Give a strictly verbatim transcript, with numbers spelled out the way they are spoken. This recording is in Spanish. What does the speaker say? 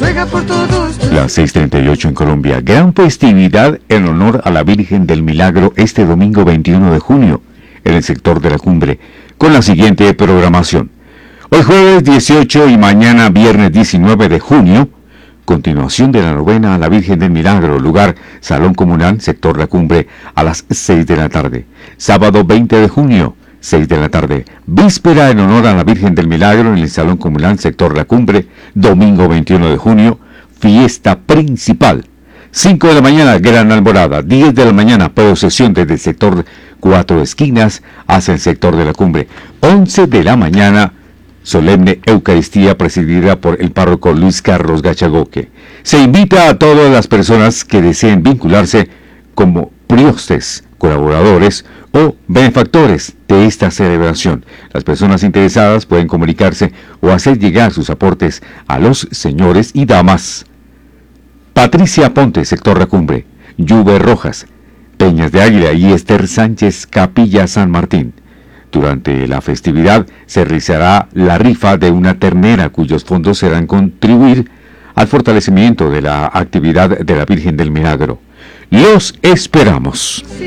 ruega por todos. Las seis treinta y ocho en Colombia. Gran festividad en honor a la Virgen del Milagro este domingo veintiuno de junio en el sector de la Cumbre, con la siguiente programación. Hoy jueves dieciocho y mañana viernes diecinueve de junio, continuación de la novena a la Virgen del Milagro, lugar Salón Comunal, sector La Cumbre, a las seis de la tarde. Sábado veinte de junio, seis de la tarde. Víspera en honor a la Virgen del Milagro en el Salón Comunal, sector La Cumbre. Domingo veintiuno de junio, fiesta principal. cinco de la mañana, gran alborada. diez de la mañana, procesión desde el sector Cuatro Esquinas hacia el sector de La Cumbre. once de la mañana, solemne Eucaristía presidida por el párroco Luis Carlos Gachagoque. Se invita a todas las personas que deseen vincularse como priostes, colaboradores o benefactores de esta celebración. Las personas interesadas pueden comunicarse o hacer llegar sus aportes a los señores y damas Patricia Ponte, sector La Cumbre, Lluve Rojas, Peñas de Águila y Esther Sánchez, Capilla San Martín. Durante la festividad se realizará la rifa de una ternera cuyos fondos serán contribuir al fortalecimiento de la actividad de la Virgen del Milagro. Los esperamos.